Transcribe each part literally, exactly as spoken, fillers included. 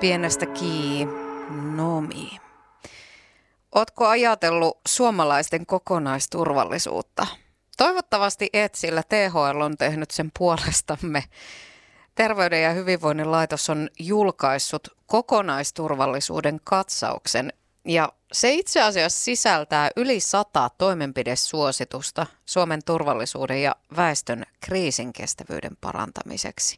Pienestä kiinnomi. Ootko ajatellut suomalaisten kokonaisturvallisuutta? Toivottavasti et, sillä T H L on tehnyt sen puolestamme. Terveyden ja hyvinvoinnin laitos on julkaissut kokonaisturvallisuuden katsauksen ja se itse asiassa sisältää yli sata toimenpidesuositusta Suomen turvallisuuden ja väestön kriisinkestävyyden parantamiseksi.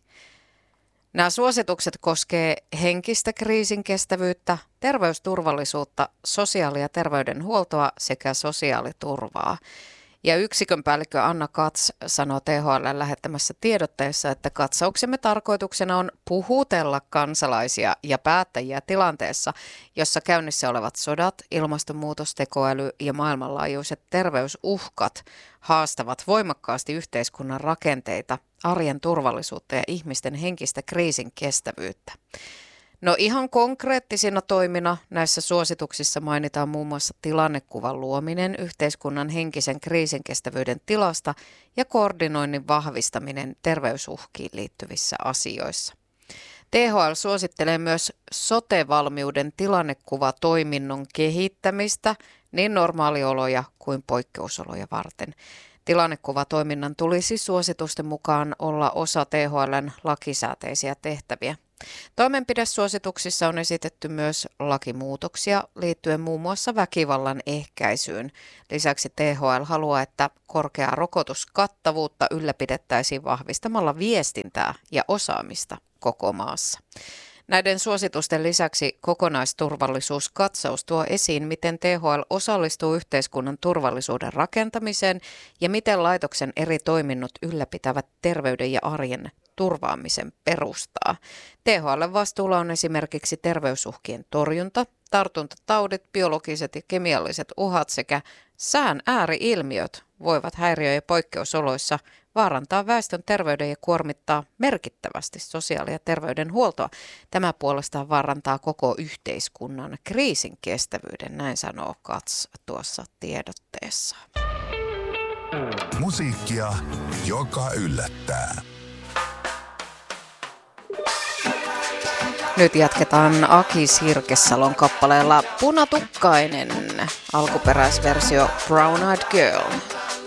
Nämä suositukset koskee henkistä kriisinkestävyyttä, terveysturvallisuutta, sosiaali- ja terveydenhuoltoa sekä sosiaaliturvaa. Ja yksikön päällikkö Anna Kats sanoo T H L:n lähettämässä tiedotteessa, että katsauksemme tarkoituksena on puhutella kansalaisia ja päättäjiä tilanteessa, jossa käynnissä olevat sodat, ilmastonmuutos, tekoäly ja maailmanlaajuiset terveysuhkat haastavat voimakkaasti yhteiskunnan rakenteita, arjen turvallisuutta ja ihmisten henkistä kriisin kestävyyttä. No ihan konkreettisina toimina näissä suosituksissa mainitaan muun muassa tilannekuvan luominen yhteiskunnan henkisen kriisinkestävyyden tilasta ja koordinoinnin vahvistaminen terveysuhkiin liittyvissä asioissa. T H L suosittelee myös sote-valmiuden tilannekuvatoiminnon kehittämistä niin normaalioloja kuin poikkeusoloja varten. Tilannekuvatoiminnan tulisi suositusten mukaan olla osa T H L:n lakisääteisiä tehtäviä. Toimenpidesuosituksissa on esitetty myös lakimuutoksia liittyen muun muassa väkivallan ehkäisyyn. Lisäksi T H L haluaa, että korkeaa rokotuskattavuutta ylläpidettäisiin vahvistamalla viestintää ja osaamista koko maassa. Näiden suositusten lisäksi kokonaisturvallisuuskatsaus tuo esiin, miten T H L osallistuu yhteiskunnan turvallisuuden rakentamiseen ja miten laitoksen eri toiminnot ylläpitävät terveyden ja arjen turvaamisen perustaa. T H L:n vastuulla on esimerkiksi terveysuhkien torjunta, tartuntataudit, biologiset ja kemialliset uhat sekä sään ääri-ilmiöt voivat häiriö- ja poikkeusoloissa vaarantaa väestön terveyden ja kuormittaa merkittävästi sosiaali- ja terveydenhuoltoa. Tämä puolestaan vaarantaa koko yhteiskunnan kriisin kestävyyden, näin sanoo Kats tuossa tiedotteessa. Musiikkia, joka yllättää. Nyt jatketaan Aki Sirkesalon kappaleella Punatukkainen, alkuperäisversio Brown Eyed Girl.